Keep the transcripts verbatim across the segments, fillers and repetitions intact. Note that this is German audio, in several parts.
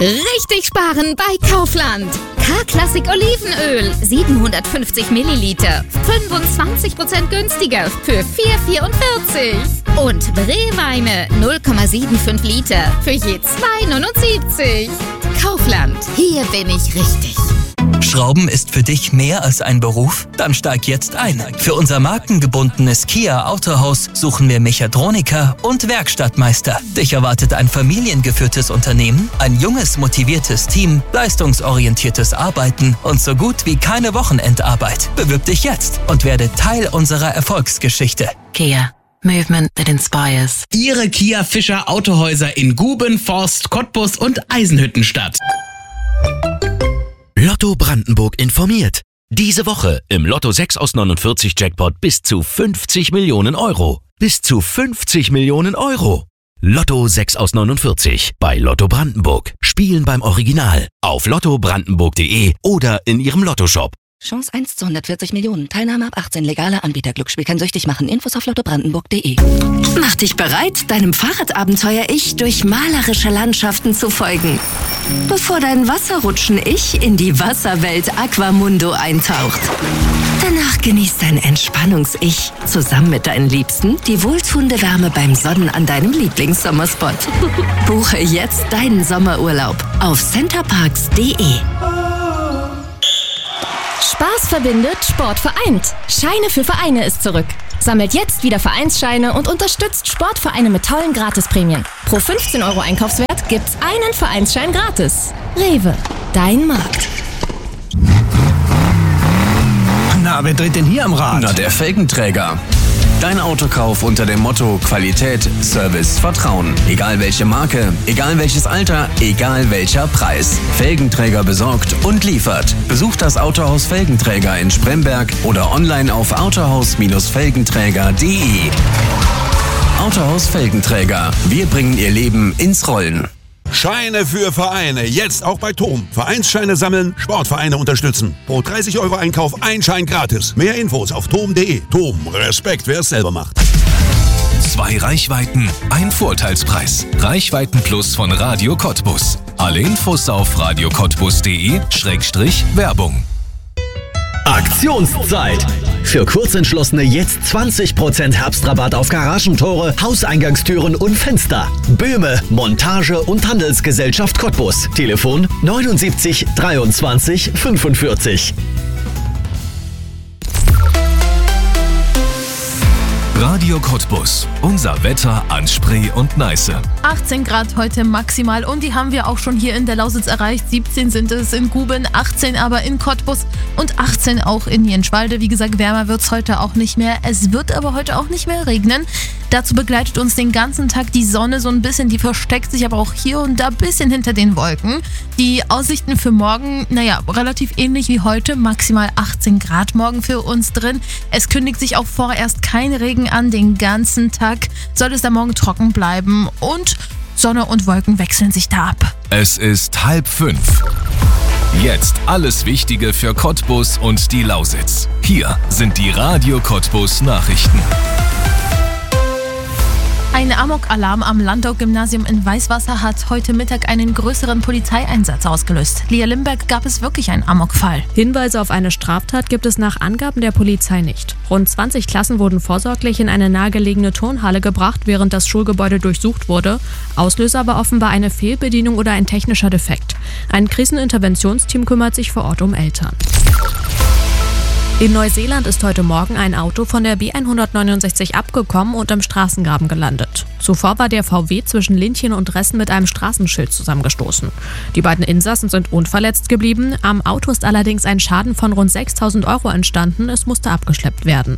Richtig sparen bei Kaufland. K-Klassik Olivenöl, siebenhundertfünfzig Milliliter, fünfundzwanzig Prozent günstiger für vier Euro vierundvierzig. Und Brewweine null Komma fünfundsiebzig Liter für je zwei Euro neunundsiebzig. Kaufland, hier bin ich richtig. Schrauben ist für dich mehr als ein Beruf? Dann steig jetzt ein. Für unser markengebundenes Kia Autohaus suchen wir Mechatroniker und Werkstattmeister. Dich erwartet ein familiengeführtes Unternehmen, ein junges, motiviertes Team, leistungsorientiertes Arbeiten und so gut wie keine Wochenendarbeit. Bewirb dich jetzt und werde Teil unserer Erfolgsgeschichte. Kia. Movement that inspires. Ihre Kia Fischer Autohäuser in Guben, Forst, Cottbus und Eisenhüttenstadt. Lotto Brandenburg informiert. Diese Woche im Lotto sechs aus neunundvierzig Jackpot bis zu fünfzig Millionen Euro. Bis zu fünfzig Millionen Euro. Lotto sechs aus neunundvierzig bei Lotto Brandenburg. Spielen beim Original. Auf lotto brandenburg punkt de oder in Ihrem Lottoshop. Chance eins zu hundertvierzig Millionen. Teilnahme ab achtzehn. Legale Anbieter. Glücksspiel kann süchtig machen. Infos auf lotto brandenburg punkt de. Mach dich bereit, deinem Fahrradabenteuer-Ich durch malerische Landschaften zu folgen. Bevor dein Wasserrutschen-Ich in die Wasserwelt Aquamundo eintaucht. Danach genießt dein Entspannungs-Ich zusammen mit deinen Liebsten die wohltuende Wärme beim Sonnen an deinem Lieblingssommerspot. Buche jetzt deinen Sommerurlaub auf centerparks punkt de. Spaß verbindet, Sport vereint. Scheine für Vereine ist zurück. Sammelt jetzt wieder Vereinsscheine und unterstützt Sportvereine mit tollen Gratisprämien. Pro fünfzehn Euro Einkaufswert gibt's einen Vereinsschein gratis. Rewe, dein Markt. Na, wer dreht denn hier am Rad? Na, der Felgenträger. Dein Autokauf unter dem Motto Qualität, Service, Vertrauen. Egal welche Marke, egal welches Alter, egal welcher Preis. Felgenträger besorgt und liefert. Besuch das Autohaus Felgenträger in Spremberg oder online auf autohaus Felgenträger punkt de. Autohaus Felgenträger. Wir bringen Ihr Leben ins Rollen. Scheine für Vereine, jetzt auch bei Tom. Vereinsscheine sammeln, Sportvereine unterstützen. Pro dreißig Euro Einkauf ein Schein gratis. Mehr Infos auf tom punkt de. Tom, Respekt, wer es selber macht. Zwei Reichweiten, ein Vorteilspreis. Reichweiten Plus von Radio Cottbus. Alle Infos auf radio cottbus punkt de Schrägstrich Werbung. Aktionszeit! Für Kurzentschlossene jetzt zwanzig Prozent Herbstrabatt auf Garagentore, Hauseingangstüren und Fenster. Böhme, Montage und Handelsgesellschaft Cottbus. Telefon neunundsiebzig dreiundzwanzig fünfundvierzig. Radio Cottbus. Unser Wetter an Spree und Neiße. achtzehn Grad heute maximal und die haben wir auch schon hier in der Lausitz erreicht. siebzehn sind es in Guben, achtzehn aber in Cottbus und achtzehn auch in Jenschwalde. Wie gesagt, wärmer wird es heute auch nicht mehr. Es wird aber heute auch nicht mehr regnen. Dazu begleitet uns den ganzen Tag die Sonne so ein bisschen. Die versteckt sich aber auch hier und da ein bisschen hinter den Wolken. Die Aussichten für morgen, naja, relativ ähnlich wie heute. Maximal achtzehn Grad morgen für uns drin. Es kündigt sich auch vorerst kein Regen an. Den ganzen Tag soll es da morgen trocken bleiben und Sonne und Wolken wechseln sich da ab. Es ist halb fünf. Jetzt alles Wichtige für Cottbus und die Lausitz. Hier sind die Radio Cottbus Nachrichten. Ein Amok-Alarm am Landau-Gymnasium in Weißwasser hat heute Mittag einen größeren Polizeieinsatz ausgelöst. Lea Limberg, gab es wirklich einen Amok-Fall? Hinweise auf eine Straftat gibt es nach Angaben der Polizei nicht. Rund zwanzig Klassen wurden vorsorglich in eine nahegelegene Turnhalle gebracht, während das Schulgebäude durchsucht wurde. Auslöser war offenbar eine Fehlbedienung oder ein technischer Defekt. Ein Kriseninterventionsteam kümmert sich vor Ort um Eltern. In Neuseeland ist heute Morgen ein Auto von der B hundertneunundsechzig abgekommen und im Straßengraben gelandet. Zuvor war der V W zwischen Linchen und Ressen mit einem Straßenschild zusammengestoßen. Die beiden Insassen sind unverletzt geblieben. Am Auto ist allerdings ein Schaden von rund sechstausend Euro entstanden. Es musste abgeschleppt werden.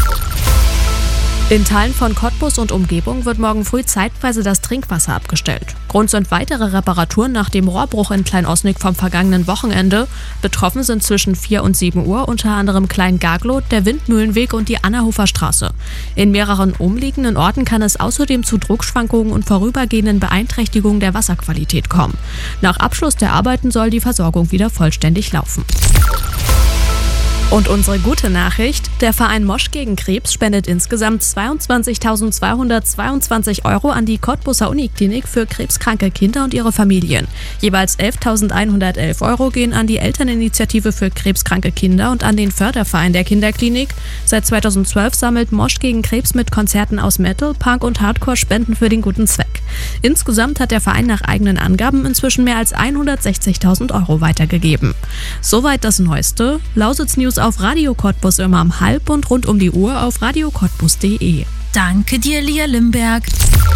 In Teilen von Cottbus und Umgebung wird morgen früh zeitweise das Trinkwasser abgestellt. Grund sind weitere Reparaturen nach dem Rohrbruch in Klein-Osnig vom vergangenen Wochenende. Betroffen sind zwischen vier und sieben Uhr unter anderem Klein-Gaglow, der Windmühlenweg und die Annahofer Straße. In mehreren umliegenden Orten kann es außerdem zu Druckschwankungen und vorübergehenden Beeinträchtigungen der Wasserqualität kommen. Nach Abschluss der Arbeiten soll die Versorgung wieder vollständig laufen. Und unsere gute Nachricht, der Verein Mosch gegen Krebs spendet insgesamt zweiundzwanzigtausendzweihundertzweiundzwanzig Euro an die Cottbuser Uniklinik für krebskranke Kinder und ihre Familien. Jeweils elftausendeinhundertelf Euro gehen an die Elterninitiative für krebskranke Kinder und an den Förderverein der Kinderklinik. Seit zweitausendzwölf sammelt Mosch gegen Krebs mit Konzerten aus Metal, Punk und Hardcore Spenden für den guten Zweck. Insgesamt hat der Verein nach eigenen Angaben inzwischen mehr als hundertsechzigtausend Euro weitergegeben. Soweit das Neueste. Lausitz News auf Radio Cottbus immer um halb und rund um die Uhr auf radio cottbus punkt de. Danke dir, Lia Limberg.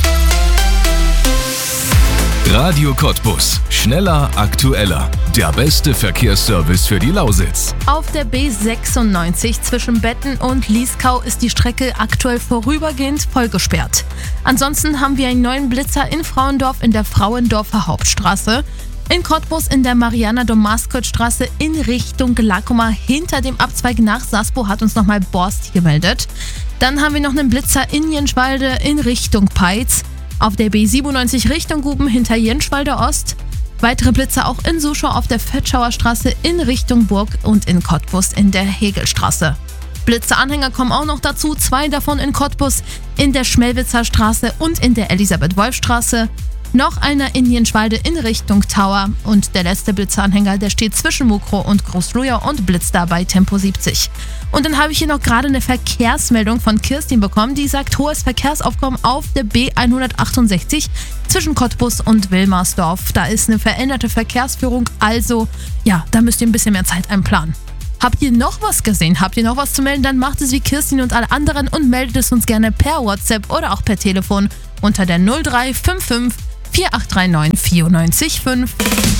Radio Cottbus. Schneller, aktueller. Der beste Verkehrsservice für die Lausitz. Auf der B sechsundneunzig zwischen Betten und Lieskau ist die Strecke aktuell vorübergehend vollgesperrt. Ansonsten haben wir einen neuen Blitzer in Frauendorf in der Frauendorfer Hauptstraße. In Cottbus in der Mariana-Domaskot-Straße in Richtung Glakuma hinter dem Abzweig nach Saspo hat uns nochmal Borst gemeldet. Dann haben wir noch einen Blitzer in Jenschwalde in Richtung Peitz. Auf der B siebenundneunzig Richtung Guben hinter Jenschwalde Ost. Weitere Blitzer auch in Suschau auf der Fettschauer Straße in Richtung Burg und in Cottbus in der Hegelstraße. Blitzeranhänger kommen auch noch dazu, zwei davon in Cottbus in der Schmelwitzer Straße und in der Elisabeth-Wolf-Straße. Noch einer in Jenschwalde in Richtung Tower und der letzte Blitzeranhänger, der steht zwischen Mukro und Großluja und blitzt dabei Tempo siebzig. Und dann habe ich hier noch gerade eine Verkehrsmeldung von Kirstin bekommen, die sagt, hohes Verkehrsaufkommen auf der B hundertachtundsechzig zwischen Cottbus und Wilmersdorf. Da ist eine veränderte Verkehrsführung, also ja, da müsst ihr ein bisschen mehr Zeit einplanen. Habt ihr noch was gesehen? Habt ihr noch was zu melden? Dann macht es wie Kirstin und alle anderen und meldet es uns gerne per WhatsApp oder auch per Telefon unter der null drei fünf fünf vier acht drei neun vier neun fünf.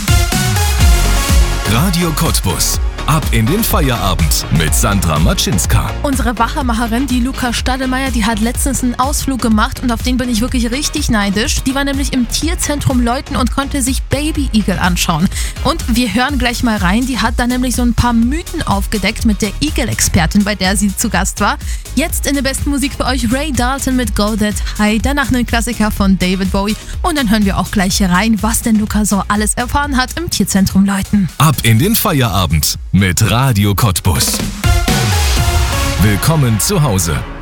Radio Cottbus. Ab in den Feierabend mit Sandra Matschinska. Unsere Wachermacherin, die Luca Stadelmeier, die hat letztens einen Ausflug gemacht und auf den bin ich wirklich richtig neidisch. Die war nämlich im Tierzentrum Leuten und konnte sich Baby-Igel anschauen. Und wir hören gleich mal rein, die hat da nämlich so ein paar Mythen aufgedeckt mit der Igel-Expertin, bei der sie zu Gast war. Jetzt in der besten Musik für euch Ray Dalton mit Go That High, danach einen Klassiker von David Bowie und dann hören wir auch gleich rein, was denn Luca so alles erfahren hat im Tierzentrum Leuten. Ab in den Feierabend mit Radio Cottbus. Willkommen zu Hause.